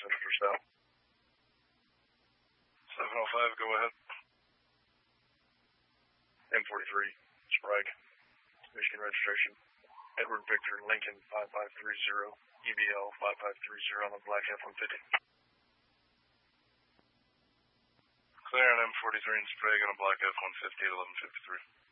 Central for South. 705, go ahead. M43, Sprague, Michigan registration. Edward Victor Lincoln 5530, EBL 5530 on the black F-150. Clear on M43 and Sprague on a black F-150 at 1153.